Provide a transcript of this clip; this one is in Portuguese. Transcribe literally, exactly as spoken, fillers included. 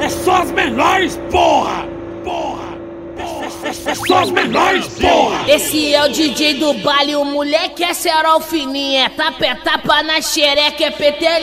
É só as menores, porra! Porra! É, é, é só as menores, porra! Esse é o D J do baile, o moleque é cerol fininho, é tapa, é tapa na xereca, é P T L